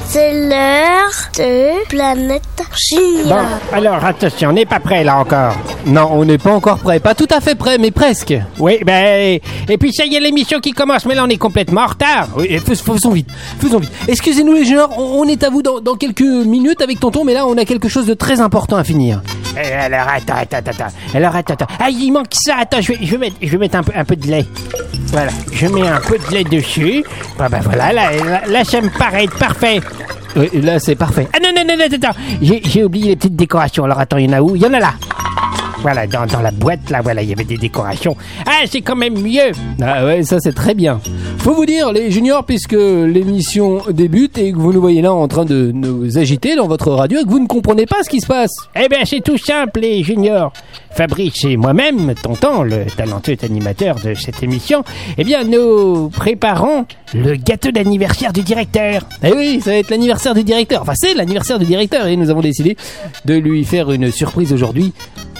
C'est l'heure de Planète Junior. Bon, alors attention, on n'est pas prêt là encore. Non, on n'est pas encore prêt. Pas tout à fait prêt, mais presque. Oui, et puis ça y est, l'émission qui commence, mais là on est complètement en retard. Oui, faisons vite. Excusez-nous les juniors, on est à vous dans quelques minutes avec tonton, mais là on a quelque chose de très important à finir. Alors attends. Ah, il manque ça. Attends, je vais mettre un peu de lait. Voilà, je mets un peu de lait dessus. Voilà, là ça me paraît être parfait. Là c'est parfait. Ah non, attends. J'ai oublié les petites décorations. Alors attends, il y en a où? Il y en a là. Voilà, dans la boîte, là, voilà, il y avait des décorations. Ah, c'est quand même mieux. Ah ouais, ça c'est très bien. Faut vous dire, les juniors, puisque l'émission débute et que vous nous voyez là en train de nous agiter dans votre radio et que vous ne comprenez pas ce qui se passe. Eh bien, c'est tout simple, les juniors. Fabrice et moi-même, tonton, le talentueux animateur de cette émission, eh bien, nous préparons le gâteau d'anniversaire du directeur. Eh oui, ça va être l'anniversaire du directeur. Enfin, c'est l'anniversaire du directeur et nous avons décidé de lui faire une surprise aujourd'hui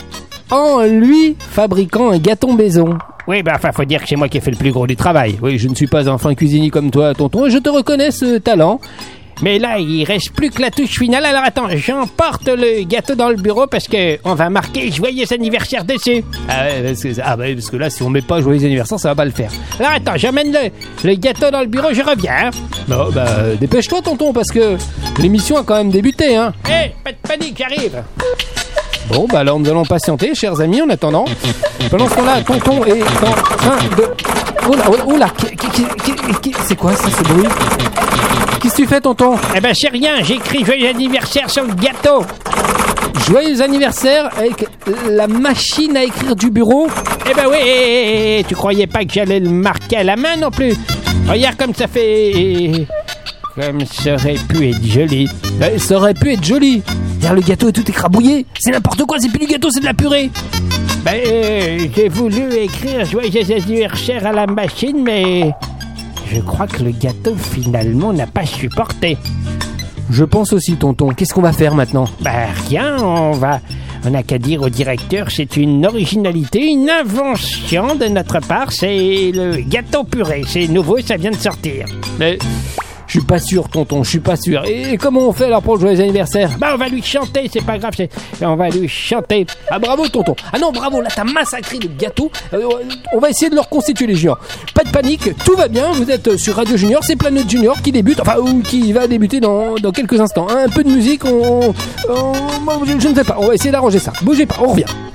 en lui fabriquant un gâteau maison. Oui, faut dire que c'est moi qui ai fait le plus gros du travail. Oui, je ne suis pas un fin cuisinier comme toi, tonton, et je te reconnais ce talent. Mais là, il reste plus que la touche finale. Alors attends, j'emporte le gâteau dans le bureau parce que on va marquer joyeux anniversaire dessus. Parce que là, si on met pas joyeux anniversaire, ça va pas le faire. Alors attends, j'emmène le gâteau dans le bureau, je reviens. Dépêche-toi, tonton, parce que l'émission a quand même débuté, hein. Pas de panique, j'arrive. Bon, alors nous allons patienter, chers amis, en attendant. Pendant ce temps-là, tonton est en train de... Oula, c'est quoi ça, ce bruit? Qu'est-ce que tu fais, tonton? C'est rien, j'ai écrit joyeux anniversaire sur le gâteau. Joyeux anniversaire avec la machine à écrire du bureau? Oui, tu croyais pas que j'allais le marquer à la main non plus? Regarde comme ça fait... Comme ça aurait pu être joli. Ça aurait pu être joli. D'ailleurs, le gâteau est tout écrabouillé. C'est n'importe quoi, c'est plus du gâteau, c'est de la purée. J'ai voulu écrire joyeux anniversaire à la machine, mais je crois que le gâteau finalement n'a pas supporté. Je pense aussi, tonton. Qu'est-ce qu'on va faire maintenant? Rien, on n'a qu'à dire au directeur, c'est une originalité, une invention de notre part, c'est le gâteau purée. C'est nouveau, ça vient de sortir. Mais... je suis pas sûr, tonton, je suis pas sûr. Et comment on fait alors pour le joyeux anniversaire? On va lui chanter, c'est pas grave, on va lui chanter. Ah bravo, tonton. Ah non, bravo, là t'as massacré le gâteau. On va essayer de le reconstituer, les juniors. Pas de panique, tout va bien, vous êtes sur Radio Junior, c'est Planète Junior qui débute, ou qui va débuter dans quelques instants. Un peu de musique, je ne sais pas, on va essayer d'arranger ça. Bougez pas, on revient.